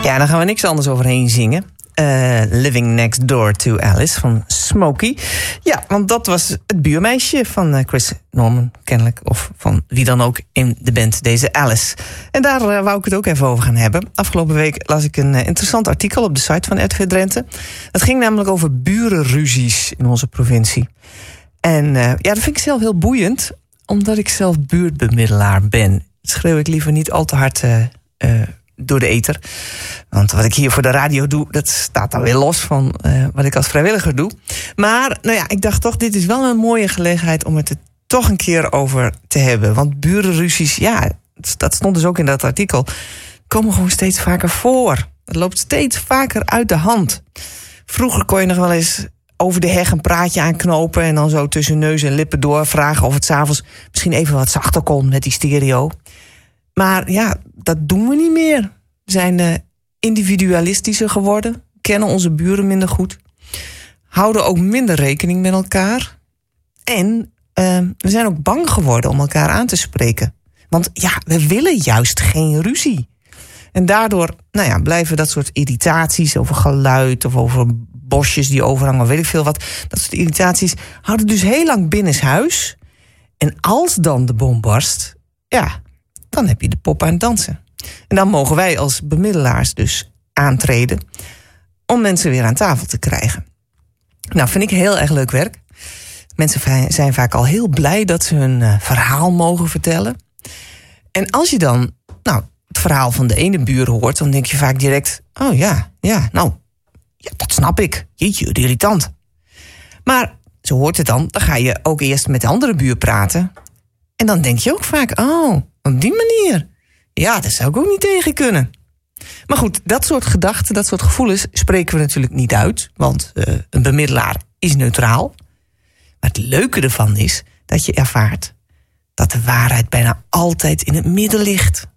Ja, daar gaan we niks anders overheen zingen. Living Next Door to Alice van Smokey. Ja, want dat was het buurmeisje van Chris Norman, kennelijk. Of van wie dan ook in de band, deze Alice. En daar wou ik het ook even over gaan hebben. Afgelopen week las ik een interessant artikel op de site van RTV Drenthe. Het ging namelijk over burenruzies in onze provincie. En dat vind ik zelf heel boeiend, omdat ik zelf buurtbemiddelaar ben. Dat schreeuw ik liever niet al te hard door de ether. Want wat ik hier voor de radio doe, dat staat dan weer los van wat ik als vrijwilliger doe. Maar ik dacht toch, dit is wel een mooie gelegenheid om het er toch een keer over te hebben. Want burenruzies, dat stond dus ook in dat artikel, komen gewoon steeds vaker voor. Het loopt steeds vaker uit de hand. Vroeger kon je nog wel eens over de heg een praatje aanknopen en dan zo tussen neus en lippen door vragen of het 's avonds misschien even wat zachter kon met die stereo. Maar dat doen we niet meer. We zijn individualistischer geworden, kennen onze buren minder goed, houden ook minder rekening met elkaar. En we zijn ook bang geworden om elkaar aan te spreken. Want we willen juist geen ruzie. En daardoor blijven dat soort irritaties over geluid of over bosjes die overhangen, weet ik veel wat. Dat soort irritaties houden dus heel lang binnenshuis. En als dan de bom barst, dan heb je de pop aan het dansen. En dan mogen wij als bemiddelaars dus aantreden om mensen weer aan tafel te krijgen. Nou, vind ik heel erg leuk werk. Mensen zijn vaak al heel blij dat ze hun verhaal mogen vertellen. En als je dan het verhaal van de ene buur hoort, dan denk je vaak direct, dat snap ik. Jeetje, irritant. Maar zo hoort het dan ga je ook eerst met de andere buur praten. En dan denk je ook vaak, op die manier. Ja, dat zou ik ook niet tegen kunnen. Maar goed, dat soort gedachten, dat soort gevoelens spreken we natuurlijk niet uit. Want een bemiddelaar is neutraal. Maar het leuke ervan is dat je ervaart dat de waarheid bijna altijd in het midden ligt.